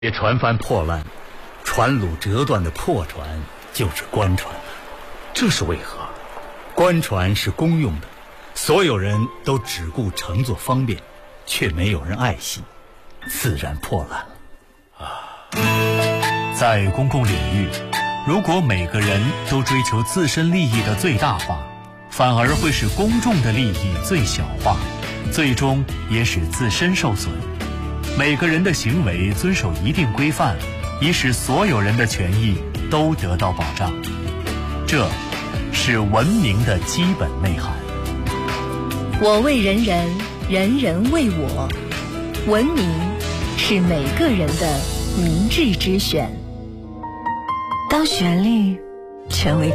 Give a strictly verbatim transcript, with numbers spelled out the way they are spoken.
别船帆破烂、船橹折断的破船就是官船了。这是为何？官船是公用的，所有人都只顾乘坐方便，却没有人爱惜，自然破烂了。 啊，在公共领域，如果每个人都追求自身利益的最大化，反而会使公众的利益最小化，最终也使自身受损。每个人的行为遵守一定规范，以使所有人的权益都得到保障。这是文明的基本内涵。 我为人人，人人为我。文明是每个人的明智之选。当旋律成为